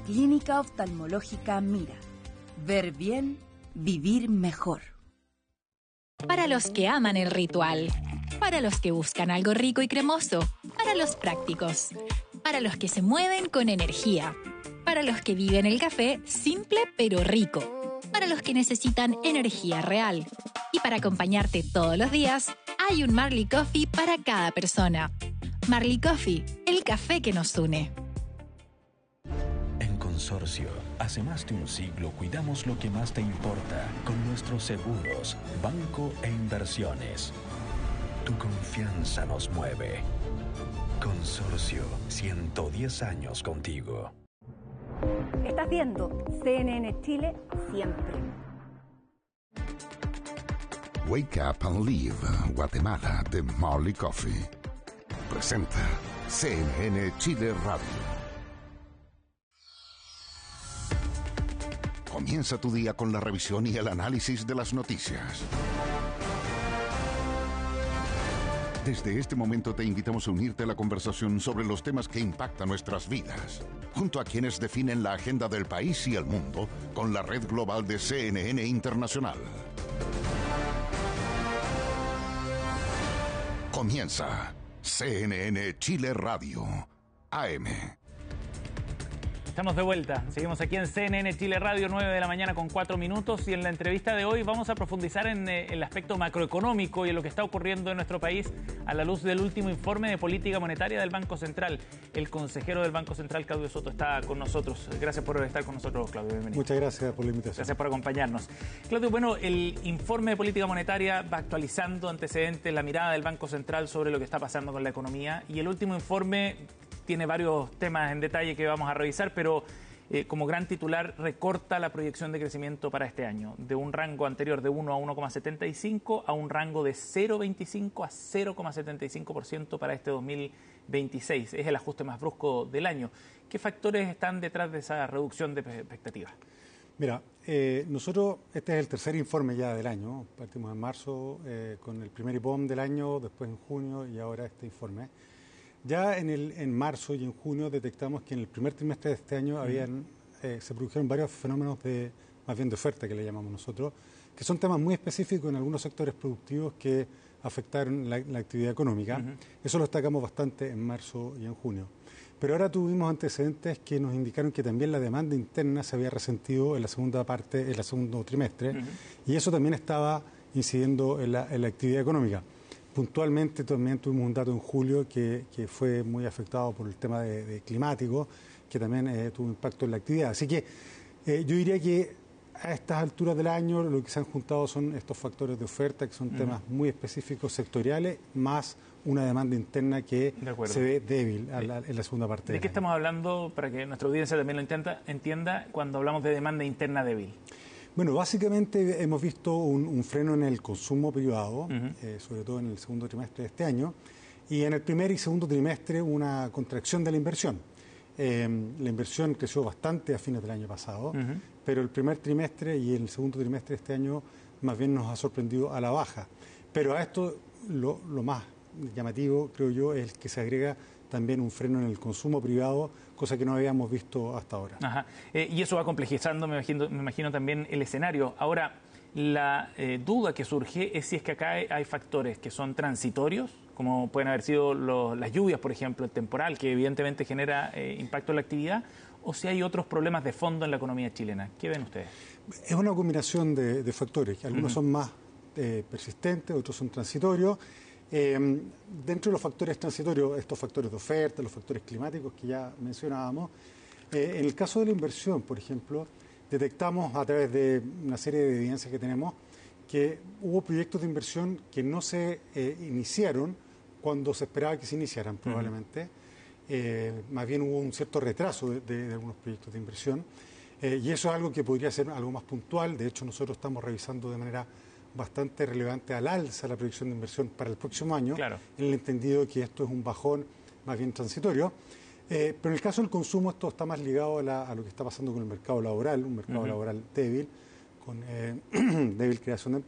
Clínica Oftalmológica Mira. Ver bien, vivir mejor. Para los que aman el ritual, para los que buscan algo rico y cremoso, para los prácticos, para los que se mueven con energía, para los que viven el café simple pero rico, para los que necesitan energía real. Y para acompañarte todos los días, hay un Marley Coffee para cada persona. Marley Coffee, el café que nos une. En Consorcio, hace más de un siglo cuidamos lo que más te importa con nuestros seguros, banco e inversiones. Tu confianza nos mueve. Consorcio, 110 años contigo. Estás viendo CNN Chile siempre. Wake Up and Live, Guatemala, de Marley Coffee. Presenta CNN Chile Radio. Comienza tu día con la revisión y el análisis de las noticias. Desde este momento te invitamos a unirte a la conversación sobre los temas que impactan nuestras vidas, junto a quienes definen la agenda del país y el mundo con la red global de CNN Internacional. Comienza CNN Chile Radio, AM. Estamos de vuelta, seguimos aquí en CNN Chile Radio, 9 de la mañana con 4 minutos, y en la entrevista de hoy vamos a profundizar en el aspecto macroeconómico y en lo que está ocurriendo en nuestro país a la luz del último informe de política monetaria del Banco Central. El consejero del Banco Central, Claudio Soto, está con nosotros. Gracias por estar con nosotros, Claudio. Bienvenido. Muchas gracias por la invitación. Gracias por acompañarnos. Claudio, bueno, el informe de política monetaria va actualizando antecedentes, la mirada del Banco Central sobre lo que está pasando con la economía, y el último informe tiene varios temas en detalle que vamos a revisar, pero como gran titular recorta la proyección de crecimiento para este año, de un rango anterior de 1 a 1,75 a un rango de 0,25 a 0,75% para este 2026. Es el ajuste más brusco del año. ¿Qué factores están detrás de esa reducción de expectativas? Mira, nosotros, este es el tercer informe ya del año. Partimos en marzo con el primer IPOM del año, después en junio y ahora este informe. Ya en marzo y en junio detectamos que en el primer trimestre de este año se produjeron varios fenómenos más bien de oferta, que le llamamos nosotros, que son temas muy específicos en algunos sectores productivos que afectaron la actividad económica. Eso lo destacamos bastante en marzo y en junio. Pero ahora tuvimos antecedentes que nos indicaron que también la demanda interna se había resentido en la segunda parte, en el segundo trimestre, y eso también estaba incidiendo en la actividad económica. Puntualmente también tuvimos un dato en julio que fue muy afectado por el tema de climático, que también tuvo impacto en la actividad. Así que yo diría que a estas alturas del año lo que se han juntado son estos factores de oferta, que son temas muy específicos, sectoriales, más una demanda interna que se ve débil en la segunda parte. ¿De qué estamos hablando, para que nuestra audiencia también lo entienda, cuando hablamos de demanda interna débil? Bueno, básicamente hemos visto un freno en el consumo privado, sobre todo en el segundo trimestre de este año, y en el primer y segundo trimestre una contracción de la inversión. La inversión creció bastante a fines del año pasado, pero el primer trimestre y el segundo trimestre de este año más bien nos ha sorprendido a la baja. Pero a esto lo más llamativo, creo yo, es que se agrega también un freno en el consumo privado, cosa que no habíamos visto hasta ahora. Ajá. Y eso va complejizando, me imagino también el escenario. Ahora, la duda que surge es si es que acá hay factores que son transitorios, como pueden haber sido las lluvias, por ejemplo, el temporal, que evidentemente genera impacto en la actividad, o si hay otros problemas de fondo en la economía chilena. ¿Qué ven ustedes? Es una combinación de factores, que algunos son más persistentes, otros son transitorios. Dentro de los factores transitorios, estos factores de oferta, los factores climáticos que ya mencionábamos, en el caso de la inversión, por ejemplo, detectamos a través de una serie de evidencias que tenemos que hubo proyectos de inversión que no se iniciaron cuando se esperaba que se iniciaran, probablemente. Más bien hubo un cierto retraso de algunos proyectos de inversión, y eso es algo que podría ser algo más puntual. De hecho, nosotros estamos revisando de manera bastante relevante al alza la proyección de inversión para el próximo año, en el entendido que esto es un bajón más bien transitorio. Pero en el caso del consumo esto está más ligado a lo que está pasando con el mercado laboral, un mercado laboral débil, con débil creación de